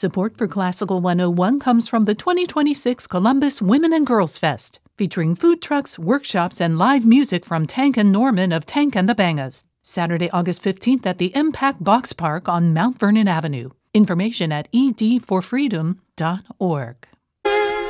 Support for Classical 101 comes from the 2026 Columbus Women and Girls Fest, featuring food trucks, workshops, and live music from Tank and Norman of Tank and the Bangas. Saturday, August 15th at the Impact Box Park on Mount Vernon Avenue. Information at edforfreedom.org.